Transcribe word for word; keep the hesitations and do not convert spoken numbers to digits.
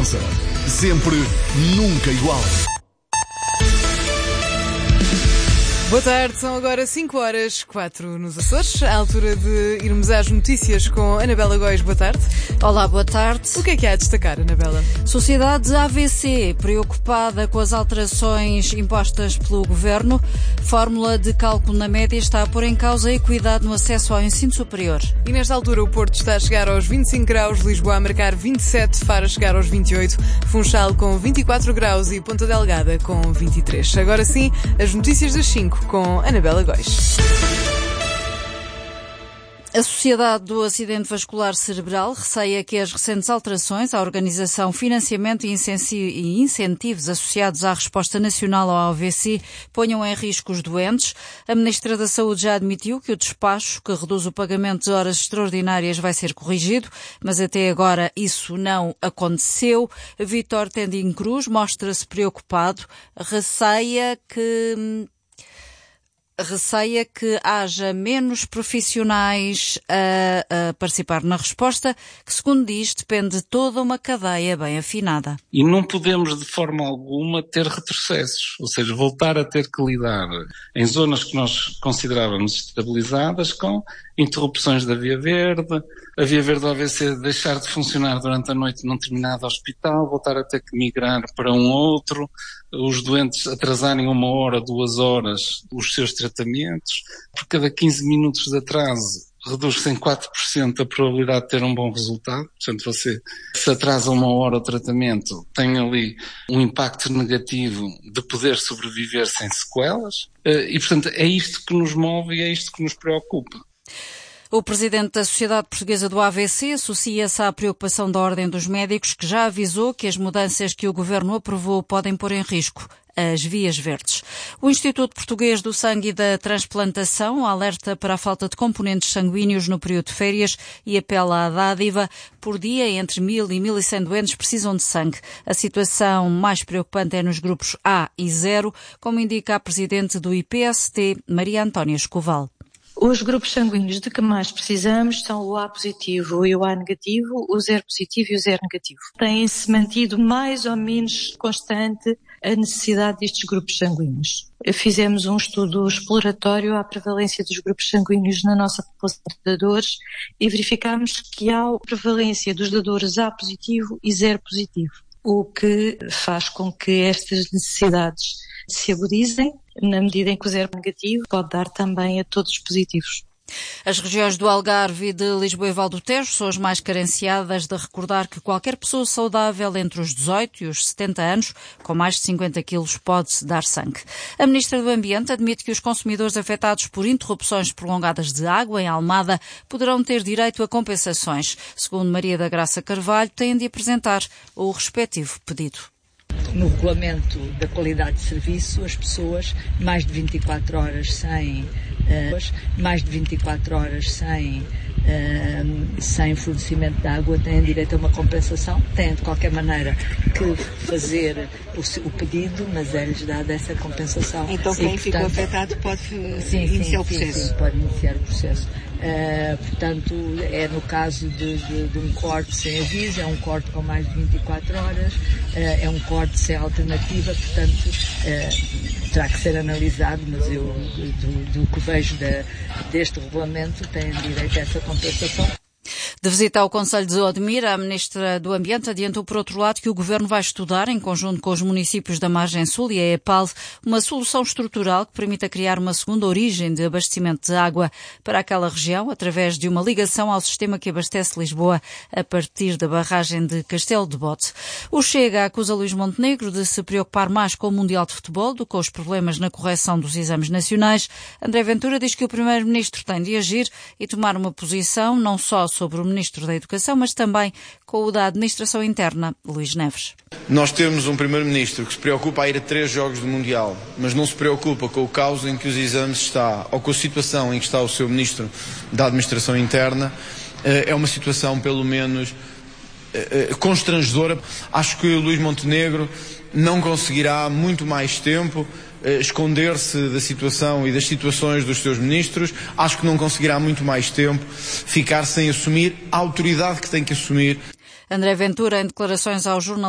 Portuguesa. Sempre, nunca igual. Boa tarde, são agora cinco horas, quatro nos Açores, à altura de irmos às notícias com Anabela Góis. Boa tarde. Olá, boa tarde. O que é que há a destacar, Anabela? Sociedade A V C, preocupada com as alterações impostas pelo Governo. Fórmula de cálculo na média está a pôr em causa a equidade no acesso ao ensino superior. E nesta altura o Porto está a chegar aos vinte e cinco graus, Lisboa a marcar vinte e sete, Faro a chegar aos vinte e oito, Funchal com vinte e quatro graus e Ponta Delgada com vinte e três. Agora sim, as notícias das cinco com Anabela Góis. A Sociedade do Acidente Vascular Cerebral receia que as recentes alterações à organização, financiamento e incentivos associados à resposta nacional ao A V C ponham em risco os doentes. A Ministra da Saúde já admitiu que o despacho, que reduz o pagamento de horas extraordinárias, vai ser corrigido, mas até agora isso não aconteceu. Vítor Tendin Cruz mostra-se preocupado, receia que... Receia que haja menos profissionais a, a participar na resposta, que, segundo diz, depende de toda uma cadeia bem afinada. E não podemos, de forma alguma, ter retrocessos, ou seja, voltar a ter que lidar em zonas que nós considerávamos estabilizadas com interrupções da via verde, a via verde do A V C deixar de funcionar durante a noite num determinado hospital, voltar a ter que migrar para um outro, os doentes atrasarem uma hora, duas horas os seus tratamentos, por cada quinze minutos de atraso reduz-se em quatro por cento a probabilidade de ter um bom resultado. Portanto, você se atrasa uma hora o tratamento, tem ali um impacto negativo de poder sobreviver sem sequelas, e portanto é isto que nos move e é isto que nos preocupa. O presidente da Sociedade Portuguesa do A V C associa-se à preocupação da Ordem dos Médicos, que já avisou que as mudanças que o Governo aprovou podem pôr em risco as vias verdes. O Instituto Português do Sangue e da Transplantação alerta para a falta de componentes sanguíneos no período de férias e apela à dádiva. Por dia, entre mil e mil e cem doentes precisam de sangue. A situação mais preocupante é nos grupos A e zero, como indica a presidente do I P S T, Maria Antónia Escoval. Os grupos sanguíneos de que mais precisamos são o A positivo e o A negativo, o zero positivo e o zero negativo. Tem-se mantido mais ou menos constante a necessidade destes grupos sanguíneos. Fizemos um estudo exploratório à prevalência dos grupos sanguíneos na nossa população de dadores e verificámos que há prevalência dos dadores A positivo e zero positivo, o que faz com que estas necessidades se agudizem, na medida em que o zero negativo pode dar também a todos os positivos. As regiões do Algarve e de Lisboa e Val do Tejo são as mais carenciadas. De recordar que qualquer pessoa saudável entre os dezoito e os setenta anos, com mais de cinquenta quilos, pode dar sangue. A Ministra do Ambiente admite que os consumidores afetados por interrupções prolongadas de água em Almada poderão ter direito a compensações. Segundo Maria da Graça Carvalho, têm de apresentar o respectivo pedido. No regulamento da qualidade de serviço, as pessoas mais de vinte e quatro horas sem uh, mais de vinte e quatro horas sem uh, sem fornecimento de água têm direito a uma compensação. Têm de qualquer maneira que fazer o, o pedido, mas é-lhes dada essa compensação. Então quem e, ficou portanto, afetado pode sim, iniciar sim, o processo? Sim, sim, pode iniciar o processo. Uh, portanto, é no caso de, de, de um corte sem aviso, é um corte com mais de vinte e quatro horas, uh, é um corte sem alternativa, portanto, uh, terá que ser analisado, mas eu, do, do que vejo de, deste regulamento, têm direito a essa compensação. De visita ao Concelho de Odmir, a Ministra do Ambiente adiantou, por outro lado, que o Governo vai estudar, em conjunto com os municípios da Margem Sul e a EPAL, uma solução estrutural que permita criar uma segunda origem de abastecimento de água para aquela região, através de uma ligação ao sistema que abastece Lisboa a partir da barragem de Castelo de Bote. O Chega acusa Luís Montenegro de se preocupar mais com o Mundial de Futebol do que com os problemas na correção dos exames nacionais. André Ventura diz que o Primeiro-Ministro tem de agir e tomar uma posição não só sobre o Ministro da Educação, mas também com o da Administração Interna, Luís Neves. Nós temos um Primeiro-Ministro que se preocupa a ir a três jogos do Mundial, mas não se preocupa com o caos em que os exames está, ou com a situação em que está o seu Ministro da Administração Interna. É uma situação, pelo menos, constrangedora. Acho que o Luís Montenegro não conseguirá muito mais tempo esconder-se da situação e das situações dos seus ministros. Acho que não conseguirá muito mais tempo ficar sem assumir a autoridade que tem que assumir. André Ventura, em declarações ao jornal